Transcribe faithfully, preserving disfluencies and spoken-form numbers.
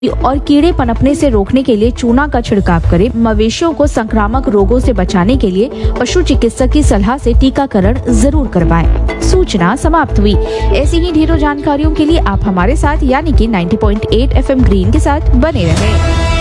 और कीड़े पनपने से रोकने के लिए चूना का छिड़काव करें। मवेशियों को संक्रामक रोगों से बचाने के लिए पशु चिकित्सक की सलाह से टीकाकरण जरूर करवाएं। सूचना समाप्त हुई। ऐसी ही ढेरों जानकारियों के लिए आप हमारे साथ यानी कि नब्बे पॉइंट आठ एफ एम ग्रीन के साथ बने रहें।